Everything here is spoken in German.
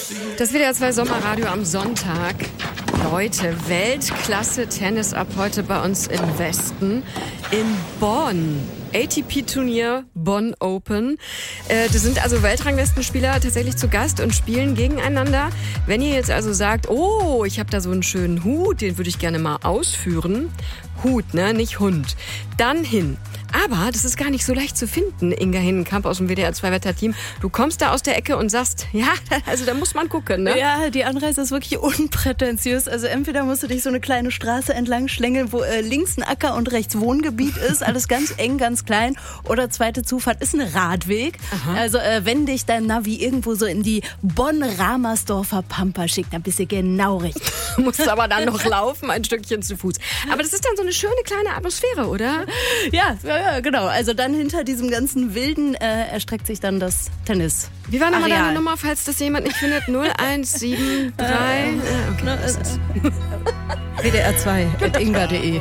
Das WDR 2 Sommerradio am Sonntag. Leute, Weltklasse-Tennis ab heute bei uns im Westen. In Bonn. ATP-Turnier Bonn Open. Das sind also Weltranglistenspieler tatsächlich zu Gast und spielen gegeneinander. Wenn ihr jetzt also sagt, oh, ich habe da so einen schönen Hut, den würde ich gerne mal ausführen. Hut, ne, nicht Hund. Dann hin. Aber das ist gar nicht so leicht zu finden, Inga Hinnenkamp aus dem WDR 2 Wetterteam. Du kommst da aus der Ecke und sagst, ja, also da muss man gucken, ne? Ja, die Anreise ist wirklich unprätentiös. Also entweder musst du dich so eine kleine Straße entlang schlängeln, wo links ein Acker und rechts Wohngebiet ist, alles ganz eng, ganz klein. Oder zweite Zufahrt ist ein Radweg. Aha. Also wenn dich dein Navi irgendwo so in die Bonn-Ramersdorfer Pampa schickt, dann bist du genau richtig. Du musst aber dann noch laufen, ein Stückchen zu Fuß. Aber das ist dann so eine schöne kleine Atmosphäre, oder? Ja, genau. Also dann hinter diesem ganzen Wilden erstreckt sich dann das Tennis. Wie war nochmal deine Nummer, falls das jemand nicht findet? 0173. WDR2 @inga.de